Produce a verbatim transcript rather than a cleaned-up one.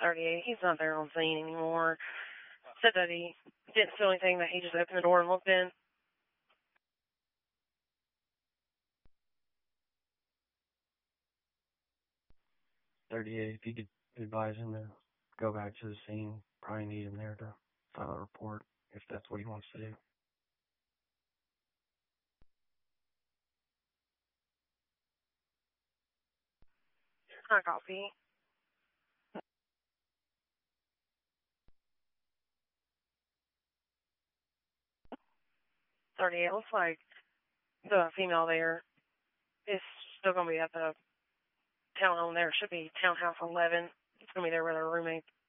thirty-eight. He's not there on scene anymore. Said that he didn't feel anything, that he just opened the door and looked in. thirty-eight, if you could advise him to go back to the scene, probably need him there to file a report, if that's what he wants to do. I copy. thirty-eight, looks like the female there is still going to be at the townhome there. It should be townhouse eleven. It's going to be there with her roommate.